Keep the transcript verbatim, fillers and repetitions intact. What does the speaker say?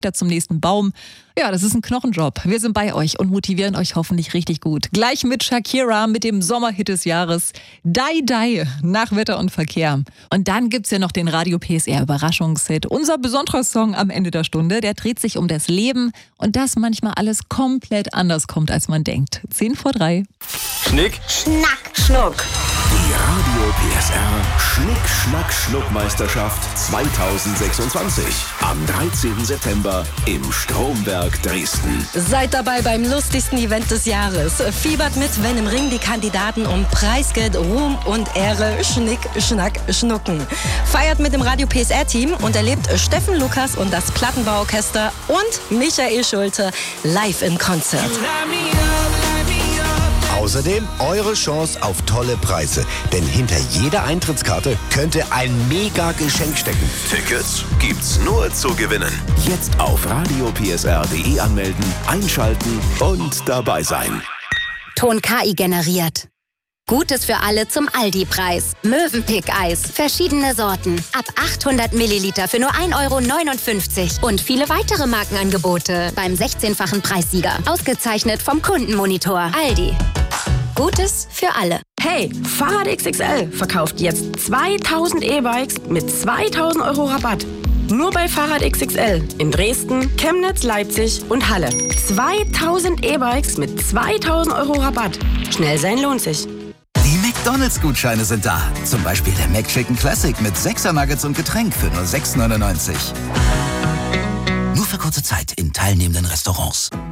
Da zum nächsten Baum. Ja, das ist ein Knochenjob. Wir sind bei euch und motivieren euch hoffentlich richtig gut. Gleich mit Shakira, mit dem Sommerhit des Jahres. Die Die, nach Wetter und Verkehr. Und dann gibt's ja noch den Radio P S R Überraschungshit. Unser besonderer Song am Ende der Stunde. Der dreht sich um das Leben und dass manchmal alles komplett anders kommt, als man denkt. Zehn vor drei. Schnick, Schnack, Schnuck. die Radio P S R Schnick, Schnack, Schnuck-Meisterschaft zweitausendsechsundzwanzig. Am dreizehnten September im Stromberg Dresden. Seid dabei beim lustigsten Event des Jahres. Fiebert mit, wenn im Ring die Kandidaten um Preisgeld, Ruhm und Ehre Schnick, Schnack, Schnucken. Feiert mit dem Radio P S R-Team und erlebt Steffen Lukas und das Plattenbauorchester und Michael Schulte live im Konzert. Außerdem eure Chance auf tolle Preise. Denn hinter jeder Eintrittskarte könnte ein mega Geschenk stecken. Tickets gibt's nur zu gewinnen. Jetzt auf radio p s r punkt d e anmelden, einschalten und dabei sein. Ton K I generiert. Gutes für alle zum Aldi-Preis. Mövenpick-Eis. Verschiedene Sorten. Ab achthundert Milliliter für nur ein Euro neunundfünfzig. Und viele weitere Markenangebote beim sechzehnfachen Preissieger. Ausgezeichnet vom Kundenmonitor. Aldi. Gutes für alle. Hey, Fahrrad X X L verkauft jetzt zweitausend E-Bikes mit zweitausend Euro Rabatt. Nur bei Fahrrad X X L in Dresden, Chemnitz, Leipzig und Halle. zweitausend E-Bikes mit zweitausend Euro Rabatt. Schnell sein lohnt sich. Die McDonalds-Gutscheine sind da. Zum Beispiel der McChicken Classic mit sechser Nuggets und Getränk für nur sechs neunundneunzig. Nur für kurze Zeit in teilnehmenden Restaurants.